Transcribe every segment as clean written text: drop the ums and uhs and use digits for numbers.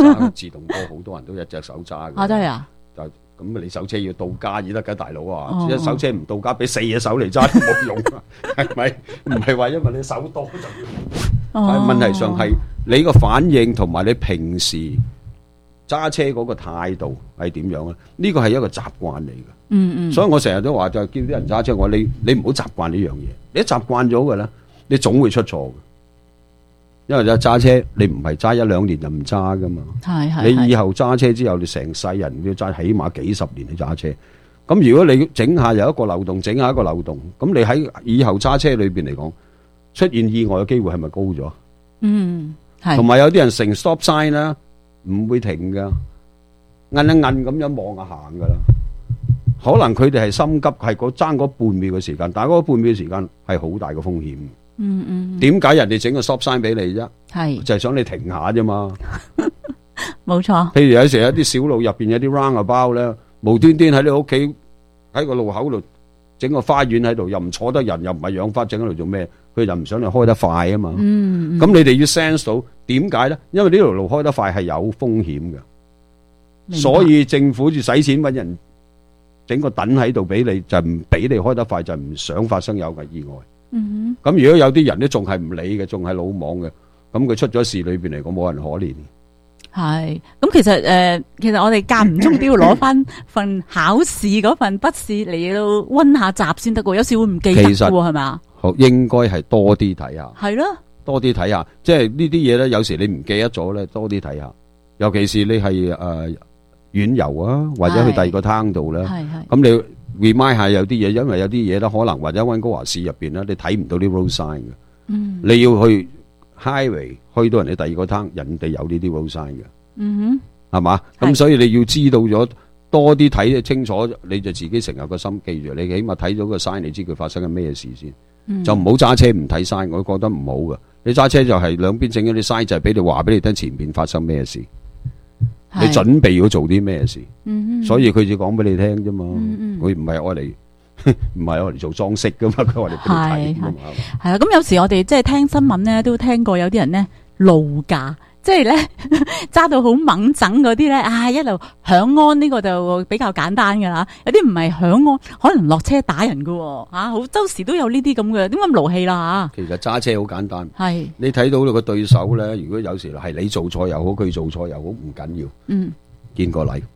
揸自動波，好多人都一隻手揸嘅。 真係啊！ 咁你手車要到家先得㗎，大佬啊！ 哦一手車唔到家，俾4隻手嚟揸都冇用啊，係咪？唔係話因為你手多就要。但係問題上係你個反應同埋你平時揸車嗰個態度係點樣咧？呢個係一個習慣嚟嘅。所以我成日都話就叫啲人揸車，我話你唔好習慣呢樣嘢。你一習慣咗嘅咧，你總會出錯嘅。因為揸車你唔係揸1-2年就唔揸噶嘛。你以後揸車之後，你成世人要揸起碼幾十年去揸車。咁如果你整下有一個漏洞，整下一個漏洞，咁你喺以後揸車裏邊嚟講，出現意外嘅機會係咪高咗？同埋有啲人成 stop sign 啦，唔會停噶，摁一摁咁樣望下行噶啦。可能佢哋係心急，係爭嗰半秒嘅時間，但係嗰半秒嘅時間係好大嘅風險。點解人哋整個 stop sign 俾你啫？就係想你停下啫嘛。 冇錯。 譬如有時有啲小路入邊有啲 roundabout 咧，無端端喺你屋企喺個路口度整個花園喺度，又唔坐得人，又唔係養花，整喺度做咩？佢就唔想你開得快啊嘛。咁你哋要 sense 到點解咧？因為呢條路開得快係有風險嘅，所以政府要使錢搵人整個等喺度俾你，就唔俾你開得快，就唔想發生有嘅意外。咁如果有啲人咧仲係唔理嘅，仲係魯莽嘅，咁佢出咗事裏邊嚟講冇人可憐。 係，咁其實我哋間唔中都要攞翻份考試嗰份筆試嚟到溫下習先得嘅，有時會唔記得嘅喎，係咪啊？ 好，應該係多啲睇下。 係咯，多啲睇下，即係呢啲嘢咧，有時你唔記得咗咧，多啲睇下。尤其是你係遠遊啊，或者去第二個灘度咧，咁你 remind 下有啲嘢，因為有啲嘢咧可能或者溫哥華市入邊咧，你睇唔到啲 road sign 嘅。你要去 highway 去到人哋第二個灘，人哋有呢啲 road sign 嘅。係嘛？咁所以你要知道咗多啲睇清楚，你就自己成日個心記住，你起碼睇到個 sign，你知佢發生緊咩事先。就唔好揸車唔睇 sign，我覺得唔好㗎。你揸車就係兩邊整咗啲 sign，就係俾你話俾你聽前面發生咩事。你準備要做啲咩事，所以佢就講俾你聽啫嘛。佢唔係愛嚟，唔係愛嚟做裝飾噶嘛。佢話你俾你睇噶嘛。 係啦，咁有時我哋即係聽新聞咧，都聽過有啲人咧路駕，即係咧揸到好猛整嗰啲咧，一路響安呢個就比較簡單噶啦。有啲唔係響安，可能落車打人噶，好周時都有呢啲咁嘅，點解咁勞氣啦吓？ 其實揸車好簡單，係你睇到你個對手咧，如果有時係你做錯又好，佢做錯又好，唔緊要，見個禮，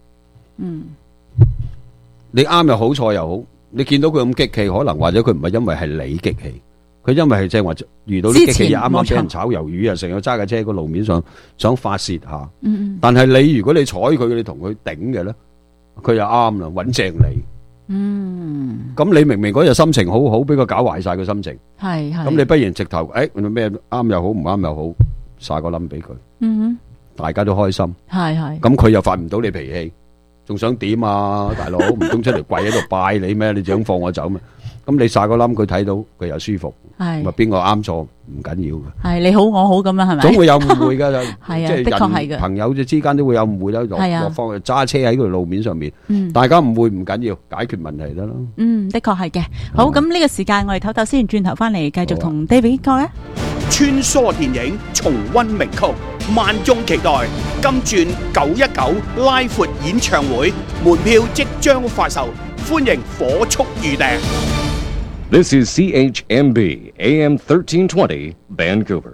你啱又好，錯又好，你見到佢咁激氣，可能或者佢唔係因為係你激氣。佢因為係即係話遇到啲激氣，啱啱俾人炒魷魚啊，成日揸架車喺個路面上想發洩下。但係你如果你睬佢，你同佢頂嘅咧，佢就啱啦，穩正你。咁你明明嗰日心情好好，俾佢搞壞晒個心情。係。咁你不如直頭，咩啱又好，唔啱又好，撒個冧俾佢。大家都開心。係。咁佢又發唔到你脾氣，仲想點啊，大佬？唔通出嚟跪喺度拜你咩？你想放我走咩？咁你晒個冧，佢睇到佢又舒服，係咪邊個啱錯唔緊要嘅？係你好我好咁樣係咪？總會有誤會噶，係啊，的確係嘅。朋友之間都會有誤會啦，何況揸車喺個路面上面，大家誤會唔緊要，解決問題得咯。的確係嘅。好，咁呢個時間我哋唞唞先，轉頭翻嚟繼續同 David 講啊。 穿梭電影，重溫名曲，萬眾期待金鑽919拉闊演唱會，門票即將發售，歡迎火速預訂。 This is CHMB AM 1320 Vancouver。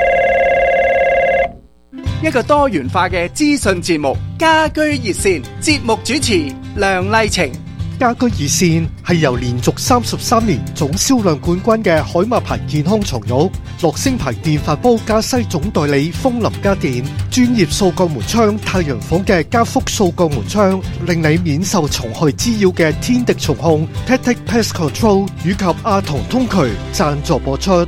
一個多元化嘅資訊節目，家居熱線節目主持梁麗晴。 家居熱線係由連續33年總銷量冠軍嘅海馬牌健康床褥、樂聲牌電飯煲加西總代理風林家電、專業掃鋼門窗太陽房嘅加福掃鋼門窗，令你免受蟲害滋擾嘅天敵蟲控 Tactic Pest Control 以及阿童通渠贊助播出。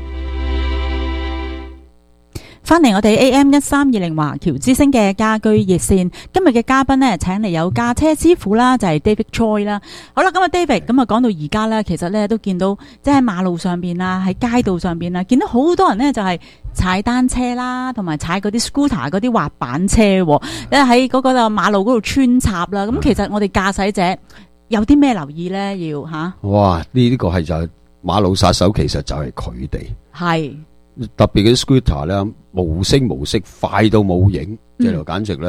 翻嚟我哋 AM1320 華僑之聲嘅家居熱線，今日嘅嘉賓呢，請嚟有駕車師傅啦，就係 David Choi 啦。好啦，咁啊 David，咁啊講到而家咧，其實咧都見到即係喺馬路上邊啦，喺街道上邊啦，見到好多人咧就係踩單車啦，同埋踩嗰啲 scooter 嗰啲滑板車，喺嗰個馬路嗰度穿插啦。咁其實我哋駕駛者有啲咩留意咧？要吓？哇！ 呢個係就係馬路殺手，其實就係佢哋。 係。 特別嘅 scooter 咧，無聲無息，快到冇影，即係簡直咧。